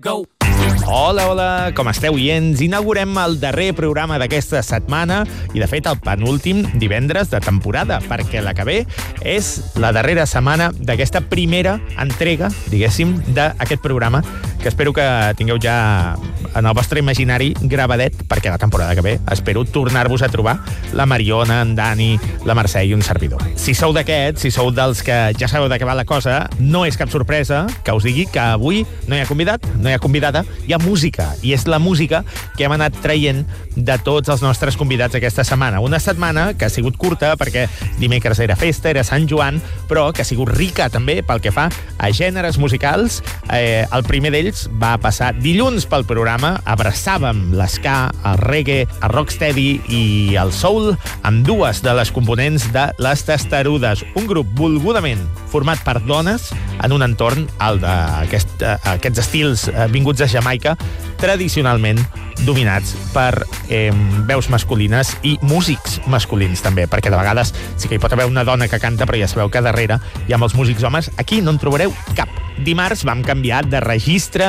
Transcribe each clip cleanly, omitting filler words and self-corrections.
Go! Hola, hola, com esteu, oients? Inaugurem el darrer programa d'aquesta setmana i, de fet, el penúltim divendres de temporada, perquè la que ve és la darrera setmana d'aquesta primera entrega, diguéssim, d'aquest programa, que espero que tingueu ja en el vostre imaginari gravadet, perquè la temporada que ve espero tornar-vos a trobar la Mariona, en Dani, la Mercè i un servidor. Si sou d'aquests, si sou dels que ja sabeu de què va la cosa, no és cap sorpresa que us digui que avui no hi ha convidat, no hi ha convidada, hi ha música, i és la música que hem anat traient de tots els nostres convidats aquesta setmana. Una setmana que ha sigut curta perquè dimecres era festa, era Sant Joan, però que ha sigut rica també pel que fa a gèneres musicals. El primer d'ells va passar dilluns pel programa, abraçàvem l'esca, el reggae, el rocksteady i el soul amb dues de les components de Les Testarudes, un grup volgudament format per dones en un entorn al d'aquests estils vinguts a Jamaica, tradicionalment dominats per veus masculines i músics masculins també, perquè de vegades sí que hi pot haver una dona que canta, però ja sabeu que darrere hi ha molts músics homes. Aquí no en trobareu cap. Dimarts vam canviar de registre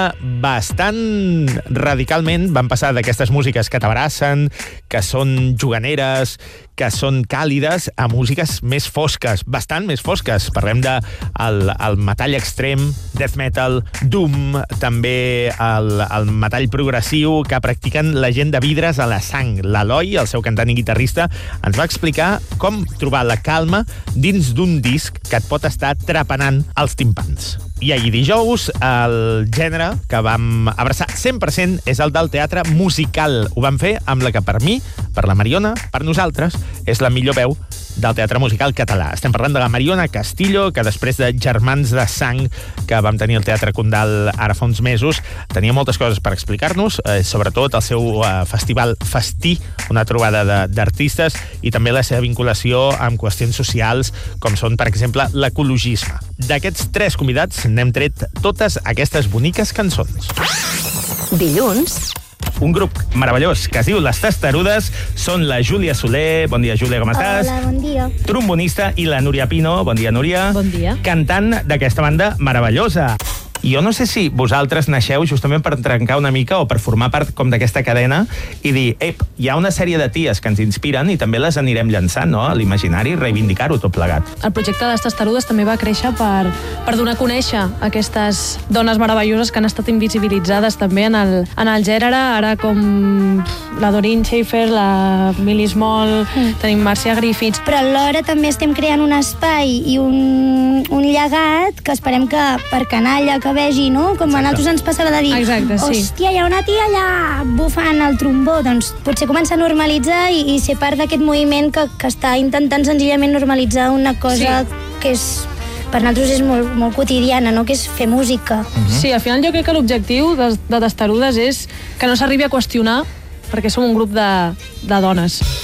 bastant radicalment. Vam passar d'aquestes músiques que t'abracen, que són juganeres, que són càlides, a músiques més fosques, bastant més fosques. Parlem de el metall extrem, death metal, doom, també el metall progressiu que practiquen la gent de Vidres a la Sang. L'Eloi, el seu cantant i guitarrista, ens va explicar com trobar la calma dins d'un disc que et pot estar trepanant els timpans. I ahir dijous, el gènere que vam abraçar 100% és el del teatre musical. Ho vam fer amb la que per mi, per la Mariona, per nosaltres, és la millor veu del teatre musical català. Estem parlant de la Mariona Castillo, que després de Germans de Sang, que vam tenir al Teatre Condal ara fa uns mesos, tenia moltes coses per explicar-nos, sobretot el seu festival Festí, una trobada d'artistes, i també la seva vinculació amb qüestions socials, com són, per exemple, l'ecologisme. D'aquests tres convidats n'hem tret totes aquestes boniques cançons. Dilluns, un grup meravellós que es diu Les Testarudes són la Júlia Soler. Bon dia, Júlia, com estàs? Hola, bon dia. Trombonista, i la Núria Pino. Bon dia, Núria. Bon dia. Cantant d'aquesta banda meravellosa. I jo no sé si vosaltres naixeu justament per trencar una mica o per formar part com d'aquesta cadena i dir, hi ha una sèrie de ties que ens inspiren i també les anirem llançant, no?, a l'imaginari, reivindicar-ho tot plegat. El projecte de Les Testarudes també va créixer per donar a conèixer aquestes dones meravelloses que han estat invisibilitzades també en el gènere, ara com la Doreen Schaefer, la Millie Small, tenim Marcia Griffiths. Però alhora també estem creant un espai i un llegat que esperem que per canalla que vegi, no? Com a nosaltres ens passava de dir, exacte, sí. Hòstia, hi ha una tia allà bufant el trombó. Doncs potser començar a normalitzar i ser part d'aquest moviment que està intentant senzillament normalitzar una cosa que és, per nosaltres és molt, molt quotidiana, no? Que és fer música. Sí, al final jo crec que l'objectiu de Testarudes és que no s'arribi a qüestionar perquè som un grup de dones.